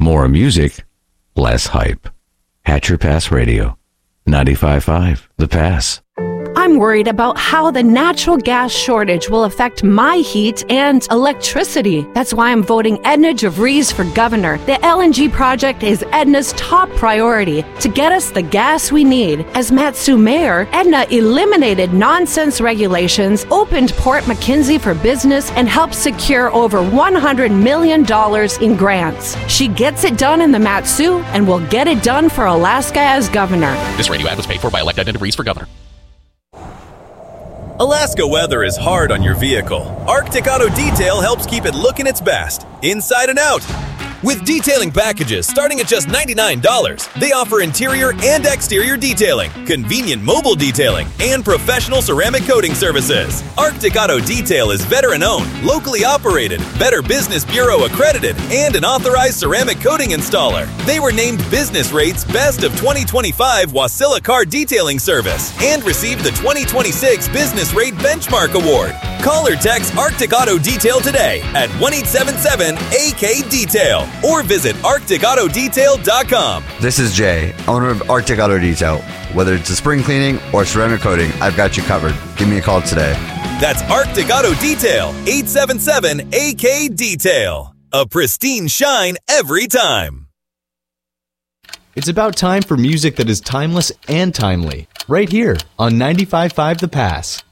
More music, less hype. Hatcher Pass Radio, 95.5 The Pass. I'm worried about how the natural gas shortage will affect my heat and electricity. That's why I'm voting Edna JaVries for governor. The LNG project is Edna's top priority to get us the gas we need. As Matsu mayor, Edna eliminated nonsense regulations, opened Port McKenzie for business, and helped secure over $100 million in grants. She gets it done in the Matsu and will get it done for Alaska as governor. This radio ad was paid for by Elect Edna DeVries for governor. Alaska weather is hard on your vehicle. Arctic Auto Detail helps keep it looking its best, inside and out. With detailing packages starting at just $99, they offer interior and exterior detailing, convenient mobile detailing, and professional ceramic coating services. Arctic Auto Detail is veteran-owned, locally operated, Better Business Bureau accredited, and an authorized ceramic coating installer. They were named Business Rate's Best of 2025 Wasilla Car Detailing Service and received the 2026 Business Rate Benchmark Award. Call or text Arctic Auto Detail today at 1-877-AK-DETAIL or visit ArcticAutoDetail.com. This is Jay, owner of Arctic Auto Detail. Whether it's a spring cleaning or ceramic coating, I've got you covered. Give me a call today. That's Arctic Auto Detail, 877-AK-DETAIL. A pristine shine every time. It's about time for music that is timeless and timely, right here on 95.5 The Pass.